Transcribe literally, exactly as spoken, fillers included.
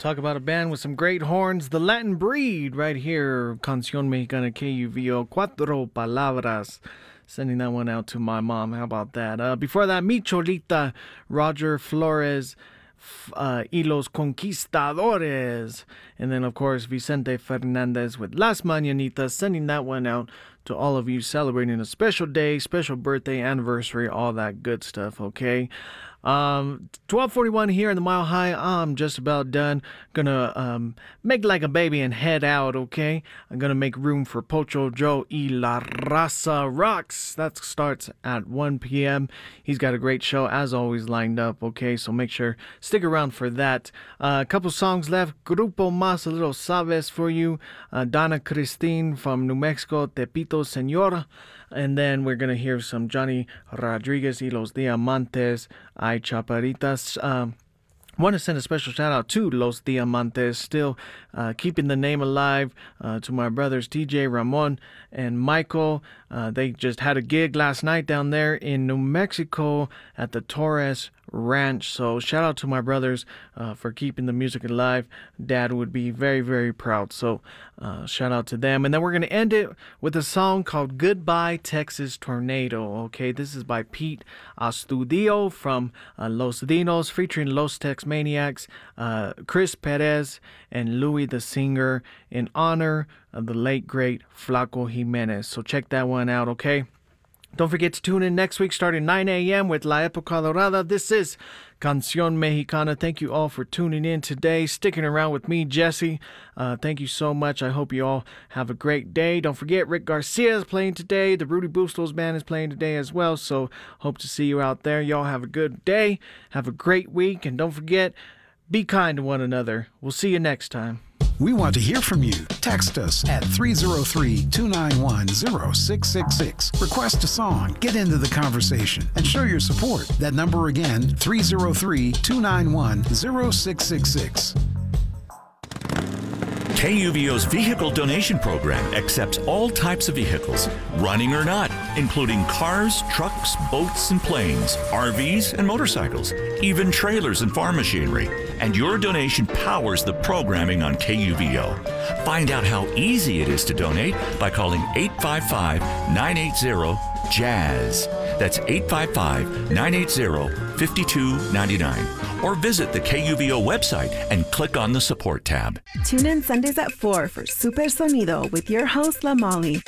talk about a band with some great horns, the Latin Breed, right here. Canción Mexicana K U V O, Cuatro Palabras. Sending that one out to my mom. How about that? Uh, before that, Mi Cholita, Roger Flores, uh, y Los Conquistadores. And then, of course, Vicente Fernandez with Las Mañanitas. Sending that one out to all of you celebrating a special day, special birthday, anniversary, all that good stuff, okay? Um, twelve forty-one here in the Mile High. I'm just about done. Gonna um, make like a baby and head out, okay? I'm gonna make room for Pocho Joe y La Raza Rocks. That starts at one p.m. He's got a great show, as always, lined up, okay? So make sure, stick around for that. Uh, a couple songs left. Grupo Más, a little Sabes for you. Uh, Donna Christine from New Mexico, Tepito Señora. And then we're going to hear some Johnny Rodriguez y Los Diamantes, Ay Chaparitas. Um, want to send a special shout out to Los Diamantes, still uh, keeping the name alive, uh, to my brothers T J, Ramon, and Michael. Uh, they just had a gig last night down there in New Mexico at the Torres Ranch. So shout out to my brothers uh, for keeping the music alive. Dad would be very, very proud. So uh, shout out to them. And then we're going to end it with a song called Goodbye Texas Tornado. Okay, this is by Pete Astudio from uh, Los Dinos, featuring Los Tex Maniacs, uh, Chris Perez, and Louis the Singer, in honor of the late, great Flaco Jimenez. So check that one out, okay? Don't forget to tune in next week starting nine a.m. with La Época Dorada. This is Canción Mexicana. Thank you all for tuning in today, sticking around with me, Jesse. Uh, thank you so much. I hope you all have a great day. Don't forget, Rick Garcia is playing today. The Rudy Bustos Band is playing today as well. So hope to see you out there. Y'all have a good day. Have a great week. And don't forget, be kind to one another. We'll see you next time. We want to hear from you. Text us at three oh three, two nine one, oh six six six. Request a song, get into the conversation, and show your support. That number again, three oh three, two nine one, oh six six six. K U V O's vehicle donation program accepts all types of vehicles, running or not, including cars, trucks, boats, and planes, R Vs, and motorcycles, even trailers and farm machinery. And your donation powers the programming on K U V O. Find out how easy it is to donate by calling eight five five, nine eight zero, JAZZ. That's eight five five, nine eight zero, five two nine nine. Or visit the K U V O website and click on the support tab. Tune in Sundays at four for Super Sonido with your host, La Molly.